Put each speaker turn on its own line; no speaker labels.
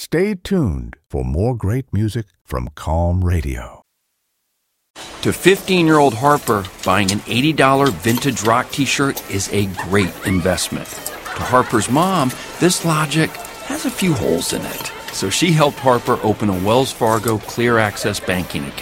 Stay tuned for more great music from Calm Radio.
To 15-year-old Harper, buying an $80 vintage rock t-shirt is a great investment. To Harper's mom, this logic has a few holes in it. So she helped Harper open a Wells Fargo Clear Access banking account.